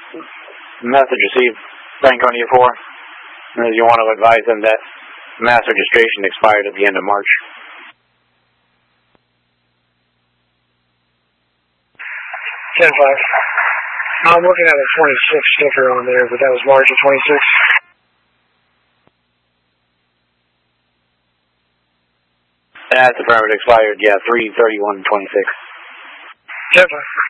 Message received. Franconia 4. You want to advise them that mass registration expired at the end of March. 10-5. I'm looking at a 26 sticker on there, but that was March of 26. That's affirmative, expired, yeah, 3/31/26. 10-5.